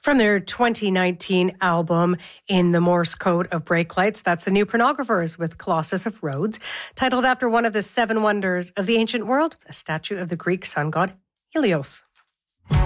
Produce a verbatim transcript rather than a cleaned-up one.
From their twenty nineteen album, In the Morse Code of Brake Lights, that's the new Pornographers with Colossus of Rhodes, titled after one of the seven wonders of the ancient world, a statue of the Greek sun god Helios.